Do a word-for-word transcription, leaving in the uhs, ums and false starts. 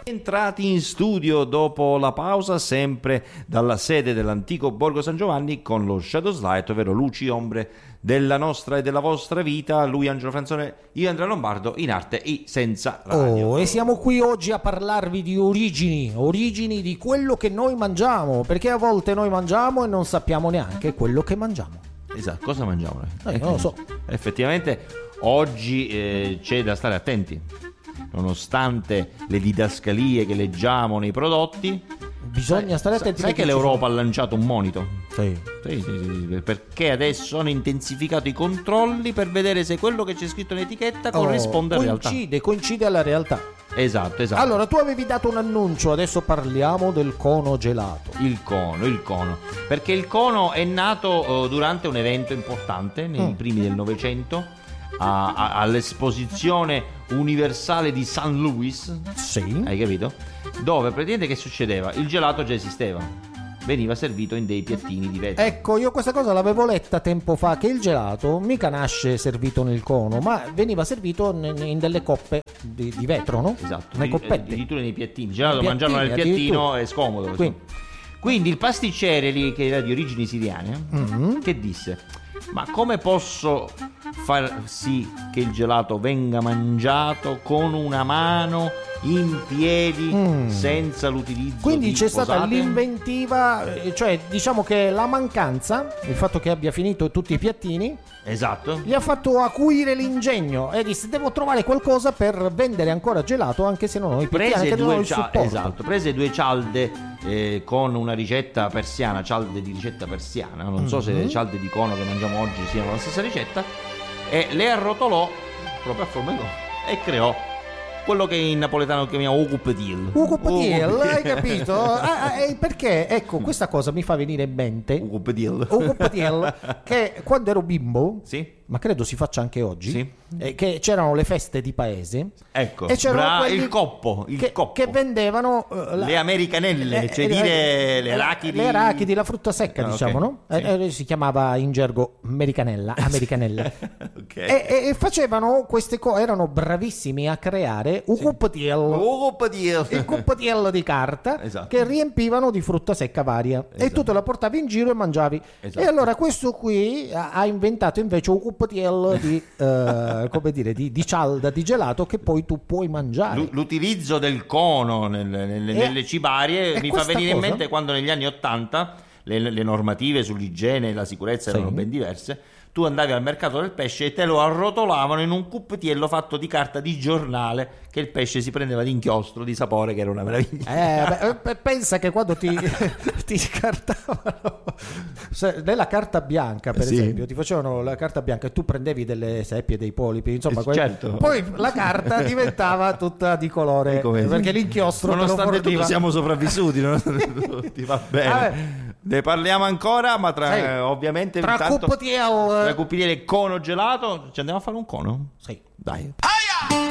Entrati in studio dopo la pausa, sempre dalla sede dell'antico Borgo San Giovanni, con lo Shadow Slide, ovvero luci ombre della nostra e della vostra vita. Lui Angelo Franzone, io Andrea Lombardo, in arte I senza radio. Oh, e siamo qui oggi a parlarvi di origini, origini di quello che noi mangiamo, perché a volte noi mangiamo e non sappiamo neanche quello che mangiamo. Esatto, cosa mangiamo noi? Eh, non lo so. Effettivamente oggi eh, c'è da stare attenti, nonostante le didascalie che leggiamo nei prodotti. Bisogna sai, stare attenti. Sai che l'Europa ha lanciato un monito? Sì. Sì, sì, sì, perché adesso hanno intensificato i controlli per vedere se quello che c'è scritto in etichetta corrisponde oh, alla realtà. Coincide, coincide alla realtà. Esatto, esatto. Allora, tu avevi dato un annuncio, adesso parliamo del cono gelato. Il cono, il cono. Perché il cono è nato uh, durante un evento importante nei mm. primi del Novecento, a, a, all'esposizione universale di San Luis. Sì. Hai capito? Dove praticamente che succedeva? Il gelato già esisteva, veniva servito in dei piattini di vetro. Ecco, io questa cosa l'avevo letta tempo fa, che il gelato mica nasce servito nel cono, ma veniva servito in delle coppe di, di vetro, no? Esatto, nei coppetti, addirittura nei piattini. Il gelato piattini, mangiarlo nel piattino è scomodo. Quindi. Quindi il pasticcere lì, che era di origini siriane, mm-hmm. che disse: ma come posso far sì che il gelato venga mangiato con una mano in piedi mm. senza l'utilizzo quindi di c'è posate? Stata l'inventiva, cioè diciamo che la mancanza, il fatto che abbia finito tutti i piattini, esatto, gli ha fatto acuire l'ingegno e disse: devo trovare qualcosa per vendere ancora gelato anche se non ho i piattini, prese anche due non ho il cia- supporto. esatto, prese due cialde eh, con una ricetta persiana, cialde di ricetta persiana, non mm-hmm. so se le cialde di cono che mangiamo oggi siano la stessa ricetta, e le arrotolò proprio a forma di cono e creò quello che in napoletano chiamiamo ucupetil. Ucupetil, hai capito? Ah, ah, perché, ecco, questa cosa mi fa venire in mente Ucupetil. Ucupetil, che quando ero bimbo, sì, ma credo si faccia anche oggi, sì, eh, che c'erano le feste di paese, ecco, e c'erano bra- quelli il coppo, il che, coppo. che vendevano uh, la, le americanelle, le, cioè le, dire le arachidi, le arachidi, la frutta secca, ah, diciamo, okay. no? Sì. Eh, si chiamava in gergo americanella, americanella. Okay. e, e facevano queste cose, erano bravissimi a creare un cuppatiel, il cuppatiel di carta, esatto, che riempivano di frutta secca varia, esatto, e tu te la portavi in giro e mangiavi, esatto. E allora questo qui ha, ha inventato invece un cuppatiel di Uh, come dire, di, di cialda, di gelato, che poi tu puoi mangiare. L- l'utilizzo del cono nelle, nelle, e, nelle cibarie mi fa venire cosa? in mente quando negli anni ottanta le, le normative sull'igiene e la sicurezza erano sì. ben diverse. Tu andavi al mercato del pesce e te lo arrotolavano in un cuppetiello fatto di carta di giornale, che il pesce si prendeva d'inchiostro, di sapore, che era una meraviglia. Eh, beh, pensa che quando ti, ti scartavano nella carta bianca, per sì. esempio, ti facevano la carta bianca e tu prendevi delle seppie, dei polipi, insomma, eh, certo. Poi la carta diventava tutta di colore, perché l'inchiostro nonostante tutto siamo sopravvissuti, no? Ti va bene. Vabbè. Ne parliamo ancora, ma tra, eh, ovviamente tra intanto, cuppatiel, tra cuppatiel e cono gelato ci andiamo a fare un cono? Sì. Dai.